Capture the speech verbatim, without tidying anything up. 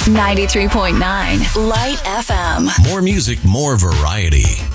ninety-three point nine Light F M. More music, more variety.